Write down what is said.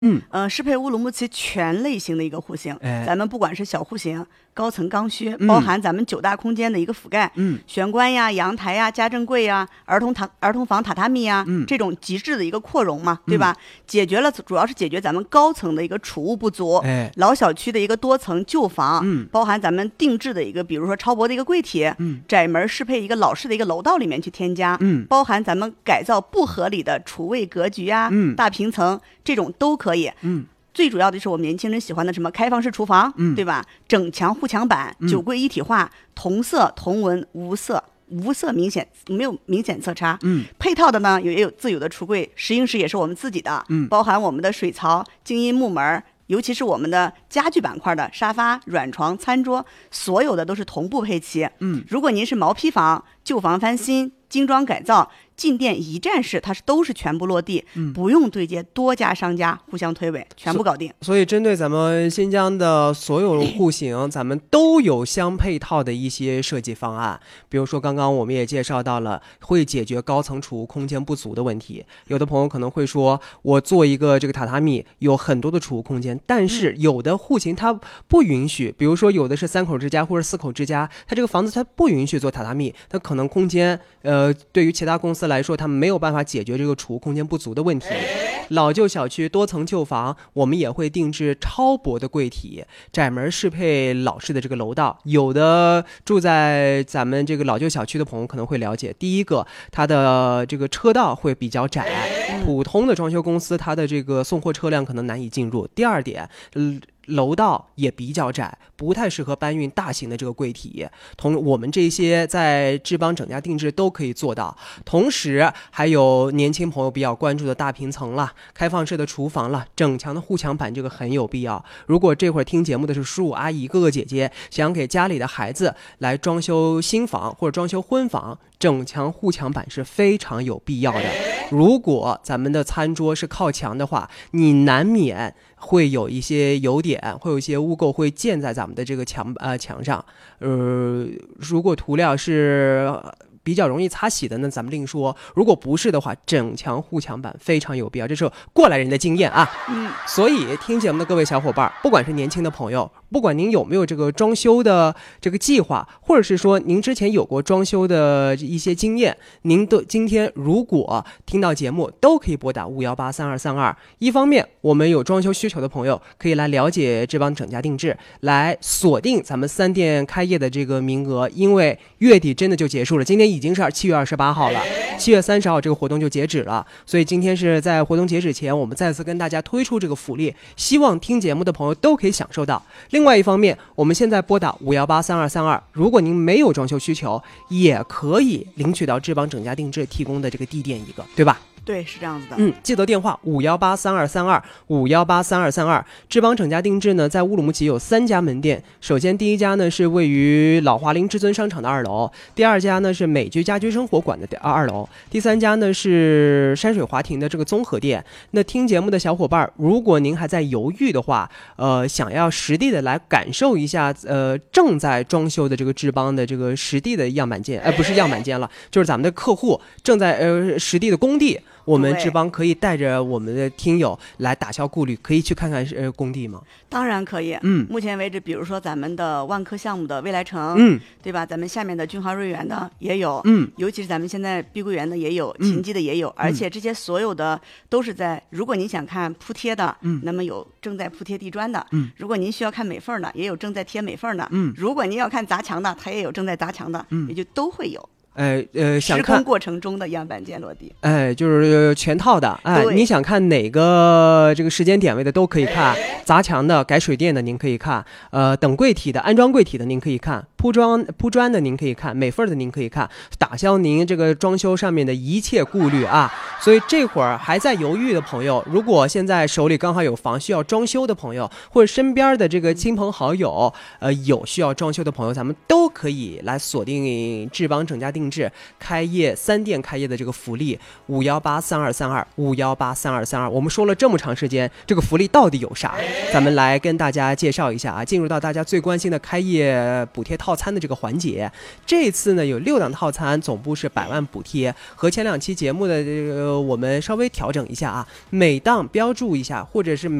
适配乌鲁木齐全类型的一个户型。咱们不管是小户型、高层刚需，包含咱们9大空间的一个覆盖，玄关呀、阳台呀、家政柜呀、儿童房榻榻米呀，这种极致的一个扩容嘛，对吧？解决了，主要是解决咱们高层的一个储物不足，老小区的一个多层旧房，包含咱们定制的一个，比如说超薄的一个柜体，窄门适配一个老式的一个楼道里面去添加，包含咱们改造不合理的厨卫格局啊，大平层这种都可以，最主要的是我们年轻人喜欢的什么开放式厨房，对吧？整墙护墙板、酒柜一体化，同色同纹无色明显，没有明显色差。配套的呢也有自有的橱柜，石英石也是我们自己的，包含我们的水槽、静音木门，尤其是我们的家具板块的沙发、软床、餐桌，所有的都是同步配齐。如果您是毛坯房、旧房翻新、精装改造、进店一站式，它都是全部落地，不用对接多家商家互相推诿，全部搞定。 所以针对咱们新疆的所有户型，咱们都有相配套的一些设计方案。比如说刚刚我们也介绍到了，会解决高层储物空间不足的问题。有的朋友可能会说，我做一个这个榻榻米有很多的储物空间，但是有的户型它不允许，比如说有的是3口之家或者4口之家，它这个房子它不允许做榻榻米，它可能空间对于其他公司来说，他们没有办法解决这个储物空间不足的问题。老旧小区、多层旧房，我们也会定制超薄的柜体，窄门适配老式的这个楼道。有的住在咱们这个老旧小区的朋友可能会了解，第一个，它的这个车道会比较窄，普通的装修公司它的这个送货车辆可能难以进入。第二点，楼道也比较窄，不太适合搬运大型的这个柜体，我们这些在志邦整家定制都可以做到。同时还有年轻朋友比较关注的大平层了，开放式的厨房了，整墙的护墙板，这个很有必要。如果这会儿听节目的是叔叔阿姨、哥哥姐姐，想给家里的孩子来装修新房或者装修婚房，整墙护墙板是非常有必要的。如果咱们的餐桌是靠墙的话，你难免会有一些油点，会有一些污垢会溅在咱们的这个墙上。如果涂料是比较容易擦洗的呢，咱们另说。如果不是的话，整墙护墙板非常有必要，这是过来人的经验啊。所以听节目的各位小伙伴，不管是年轻的朋友，不管您有没有这个装修的这个计划，或者是说您之前有过装修的一些经验，您都今天如果听到节目，都可以拨打5183232。一方面，我们有装修需求的朋友可以来了解志邦整家定制，来锁定咱们3店开业的这个名额，因为月底真的就结束了，今天已经是7月28号了，7月30号这个活动就截止了，所以今天是在活动截止前，我们再次跟大家推出这个福利，希望听节目的朋友都可以享受到。另外一方面，我们现在拨打5183232，如果您没有装修需求，也可以领取到志邦整家定制提供的这个地垫一个，对吧？ 对，是这样子的。 记得电话5183232，5183232。志邦整家定制呢，在乌鲁木齐有3家门店。首先，第一家呢是位于老华林至尊商场的2楼，第二家呢是美居家居生活馆的2楼，第三家呢是山水华庭的这个综合店。那听节目的小伙伴，如果您还在犹豫的话，想要实地的来感受一下，正在装修的这个志邦的这个实地的样板间，不是样板间了，就是咱们的客户正在实地的工地。我们志邦可以带着我们的听友来打消顾虑，可以去看看工地吗？ 当然可以。目前为止，比如说咱们的万科项目的未来城，对吧？咱们下面的君豪瑞园的也有，尤其是咱们现在碧桂园的也有，秦基的也有，而且这些所有的都是在，如果您想看铺贴的，那么有正在铺贴地砖的，如果您需要看美缝的，也有正在贴美缝的，如果您要看砸墙的，它也有正在砸墙的，也就都会有。 想看施工过程中的样板间落地， 就是全套的，你想看哪个这个时间点位的都可以看，砸墙的、改水电的您可以看，等柜体的、安装柜体的您可以看，铺砖的您可以看，美缝的您可以看，打消您这个装修上面的一切顾虑啊。所以这会儿还在犹豫的朋友，如果现在手里刚好有房需要装修的朋友，或者身边的这个亲朋好友有需要装修的朋友，咱们都可以来锁定志邦整家定制开业3店开业的这个福利5183232，5183232。我们说了这么长时间，这个福利到底有啥？咱们来跟大家介绍一下啊。进入到大家最关心的开业补贴套套餐的这个环节。这次呢有6档套餐，总部是100万补贴，和前2期节目的我们稍微调整一下啊，每档标注一下，或者是